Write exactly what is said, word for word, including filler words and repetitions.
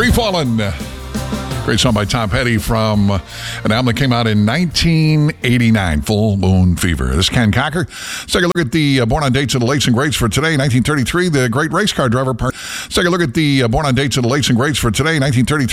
Free Fallin'. Great song by Tom Petty from an album that came out in nineteen eighty-nine, Full Moon Fever. This is Ken Cocker. Let's take a look at the uh, Born on Dates of the Lakes and Greats for today, nineteen thirty-three. The great race car driver. Let's take a look at the uh, Born on Dates of the Lakes and Greats for today, nineteen thirty-three.